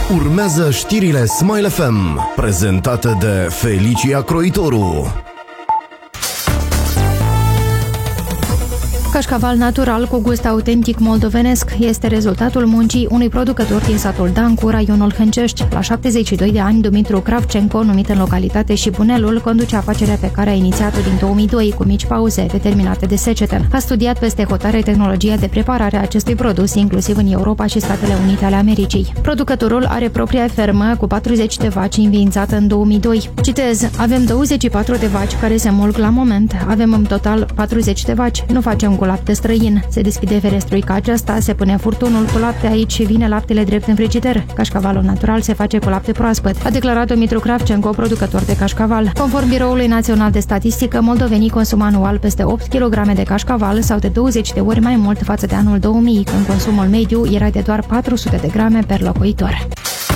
Urmează știrile Smile FM, prezentate de Felicia Croitoru. Cașcaval natural cu gust autentic moldovenesc este rezultatul muncii unui producător din satul Dancu, raionul Hâncești. La 72 de ani, Dumitru Kravchenko, numit în localitate și Bunelul, conduce afacerea pe care a inițiat-o din 2002, cu mici pauze determinate de secetă. A studiat peste hotare tehnologia de preparare a acestui produs, inclusiv în Europa și Statele Unite ale Americii. Producătorul are propria fermă cu 40 de vaci înființată în 2002. Citez: avem 24 de vaci care se mulg la moment, avem în total 40 de vaci, nu facem cu lapte străin. Se deschide ferestruica aceasta, se pune furtunul cu lapte aici și vine laptele drept în frigider. Cașcavalul natural se face cu lapte proaspăt, a declarat Dumitru Kravchenko, producător de cașcaval. Conform Biroului Național de Statistică, moldovenii consumă anual peste 8 kg de cașcaval sau de 20 de ori mai mult față de anul 2000, când consumul mediu era de doar 400 de grame per locuitor.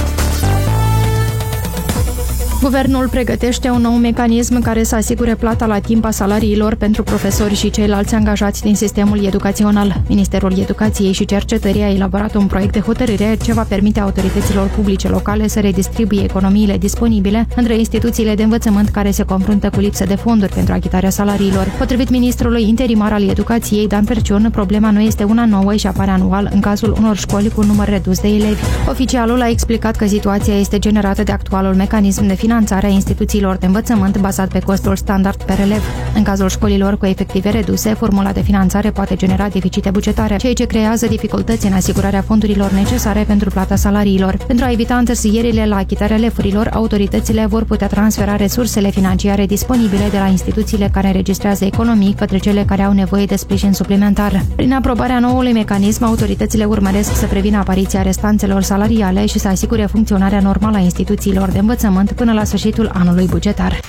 Guvernul pregătește un nou mecanism care să asigure plata la timp a salariilor pentru profesori și ceilalți angajați din sistemul educațional. Ministerul Educației și Cercetării a elaborat un proiect de hotărâre ce va permite autorităților publice locale să redistribuie economiile disponibile între instituțiile de învățământ care se confruntă cu lipsă de fonduri pentru achitarea salariilor. Potrivit ministrului interimar al Educației, Dan Perciun, problema nu este una nouă și apare anual în cazul unor școli cu un număr redus de elevi. Oficialul a explicat că situația este generată de actualul mecanism de finanțarea instituțiilor de învățământ bazat pe costul standard per elev. În cazul școlilor cu efective reduse, formula de finanțare poate genera deficite bugetare, ceea ce creează dificultăți în asigurarea fondurilor necesare pentru plata salariilor. Pentru a evita întârzierile la achitarea elevurilor, autoritățile vor putea transfera resursele financiare disponibile de la instituțiile care înregistrează economii către cele care au nevoie de sprijin suplimentar. Prin aprobarea noului mecanism, autoritățile urmăresc să prevină apariția restanțelor salariale și să asigure funcționarea normală a instituțiilor de învățământ până la sfârșitul anului bugetar.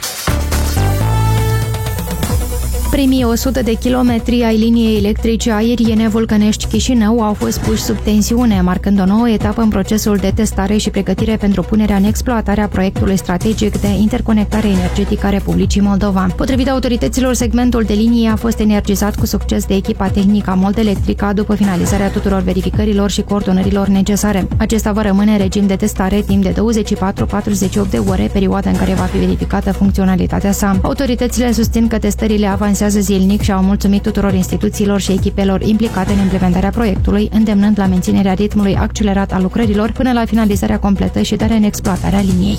Primii 100 de kilometri ai liniei electrice aeriene Vulcănești-Chișinău au fost puși sub tensiune, marcând o nouă etapă în procesul de testare și pregătire pentru punerea în exploatare a proiectului strategic de interconectare energetică a Republicii Moldova. Potrivit autorităților, segmentul de linie a fost energizat cu succes de echipa tehnică a Moldelectrica după finalizarea tuturor verificărilor și coordonărilor necesare. Acesta va rămâne în regim de testare timp de 24-48 de ore, perioada în care va fi verificată funcționalitatea sa. Autoritățile susțin că testările avansează zilnic și au mulțumit tuturor instituțiilor și echipelor implicate în implementarea proiectului, îndemnând la menținerea ritmului accelerat al lucrărilor până la finalizarea completă și darea în exploatare a liniei.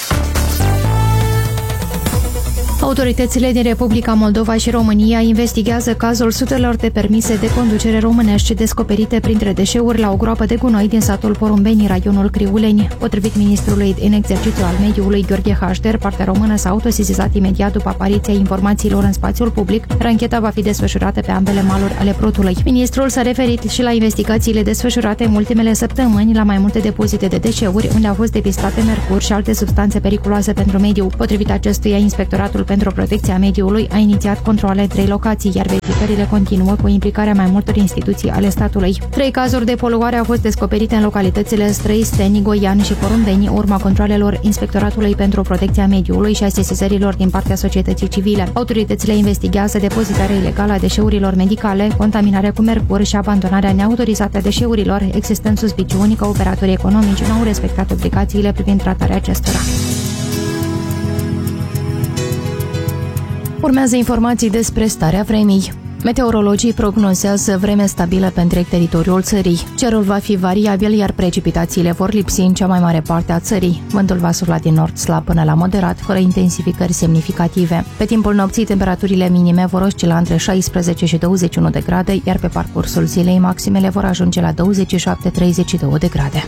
Autoritățile din Republica Moldova și România investigează cazul sutelor de permise de conducere românești descoperite printre deșeuri la o groapă de gunoi din satul Porumbeni, raionul Criuleni. Potrivit ministrului în exercițiu al mediului, Gheorghe Hașder, partea română s-a autosesizat imediat după apariția informațiilor în spațiul public, iar ancheta va fi desfășurată pe ambele maluri ale Prutului. Ministrul s-a referit și la investigațiile desfășurate în ultimele săptămâni la mai multe depozite de deșeuri, unde au fost depistate mercur și alte substanțe periculoase pentru mediu. Potrivit acestuia, Inspectoratul pentru Protecția Mediului a inițiat controale în 3 locații, iar verificările continuă cu implicarea mai multor instituții ale statului. 3 cazuri de poluare au fost descoperite în localitățile Străi, Steni, Goiani și Porumbeni, urma controalelor Inspectoratului pentru Protecția Mediului și a sesizărilor din partea societății civile. Autoritățile investigează depozitarea ilegală a deșeurilor medicale, contaminarea cu mercur și abandonarea neautorizată a deșeurilor, existând suspiciuni că operatorii economici nu au respectat obligațiile privind tratarea acestora. Urmează informații despre starea vremii. Meteorologii prognozează vreme stabilă pe întreg teritoriul țării. Cerul va fi variabil, iar precipitațiile vor lipsi în cea mai mare parte a țării. Vântul va sufla din nord slab până la moderat, fără intensificări semnificative. Pe timpul nopții, temperaturile minime vor oscila între 16 și 21 de grade, iar pe parcursul zilei maximele vor ajunge la 27-32 de grade.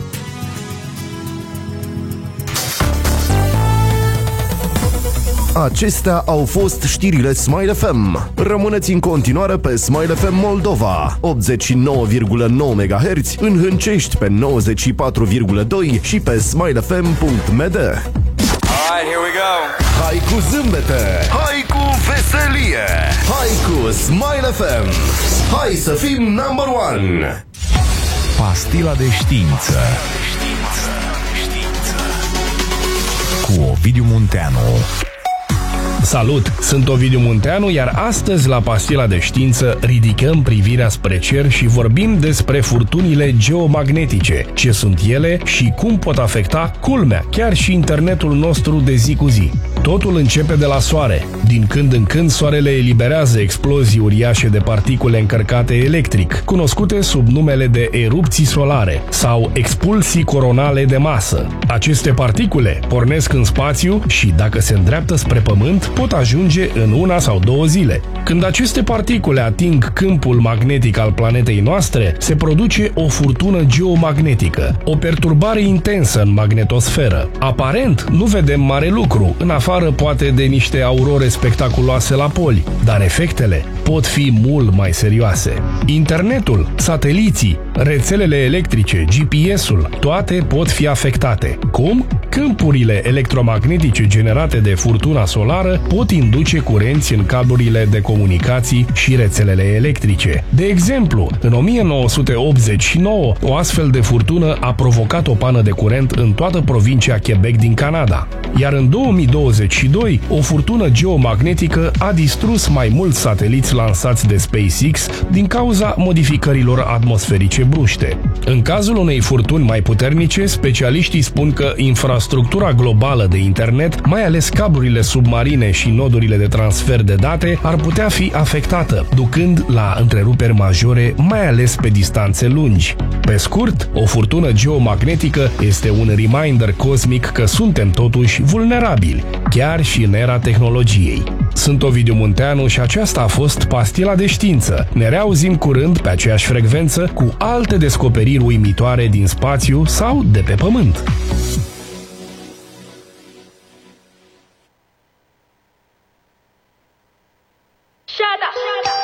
Acestea au fost știrile Smile FM. Rămâneți în continuare pe Smile FM Moldova, 89,9 MHz, în Hâncești pe 94,2 și pe smilefm.md. Alright, here we go. Hai cu zâmbete, hai cu veselie, hai cu Smile FM. Hai să fim number one. Pastila de știință cu Ovidiu Munteanu. Salut! Sunt Ovidiu Munteanu, iar astăzi la Pastila de Știință ridicăm privirea spre cer și vorbim despre furtunile geomagnetice, ce sunt ele și cum pot afecta, culmea, chiar și internetul nostru de zi cu zi. Totul începe de la soare. Din când în când, soarele eliberează explozii uriașe de particule încărcate electric, cunoscute sub numele de erupții solare sau expulsii coronale de masă. Aceste particule pornesc în spațiu și, dacă se îndreaptă spre Pământ, pot ajunge în 1 sau 2 zile. Când aceste particule ating câmpul magnetic al planetei noastre, se produce o furtună geomagnetică, o perturbare intensă în magnetosferă. Aparent, nu vedem mare lucru, în afară poate de niște aurore spectaculoase la poli, dar efectele pot fi mult mai serioase. Internetul, sateliții, rețelele electrice, GPS-ul, toate pot fi afectate. Cum? Câmpurile electromagnetice generate de furtuna solară pot induce curenți în cablurile de comunicații și rețelele electrice. De exemplu, în 1989, o astfel de furtună a provocat o pană de curent în toată provincia Quebec din Canada. Iar în 2022, o furtună geomagnetică a distrus mai mulți sateliți lansați de SpaceX din cauza modificărilor atmosferice bruște. În cazul unei furtuni mai puternice, specialiștii spun că infrastructura globală de internet, mai ales cablurile submarine și nodurile de transfer de date, ar putea fi afectată, ducând la întreruperi majore, mai ales pe distanțe lungi. Pe scurt, o furtună geomagnetică este un reminder cosmic că suntem totuși vulnerabili, chiar și în era tehnologiei. Sunt Ovidiu Munteanu și aceasta a fost Pastila de Știință. Ne reauzim curând pe aceeași frecvență cu alte descoperiri uimitoare din spațiu sau de pe Pământ.